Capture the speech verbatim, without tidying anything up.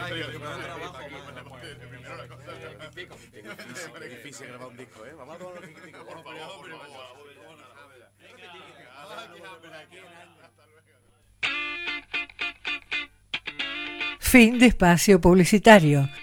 Es difícil grabar un disco, ¿eh? Vamos a tomar un disco, por favor, por favor. Fin de espacio publicitario.